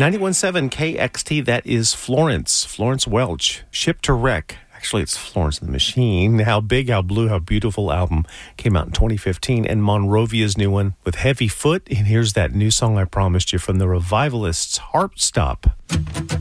91.7 KXT, that is Florence Welch, Ship to Wreck. Actually, it's Florence and the Machine. How Big, How Blue, How Beautiful album came out in 2015. And Monrovia's new one with Heavy Foot. And here's that new song I promised you from the Revivalists, Harp Stop.